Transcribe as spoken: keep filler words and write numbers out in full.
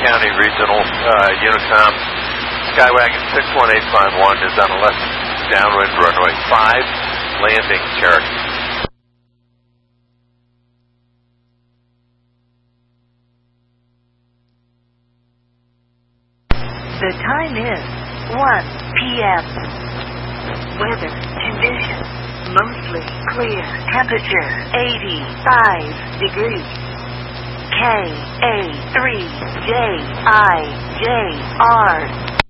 County Regional uh, Unicom. Skywagon six one eight five one is on the left downwind runway five, landing Cherokee. The time is one p m Weather conditions: mostly clear. Temperature eighty-five degrees. K A three J I J R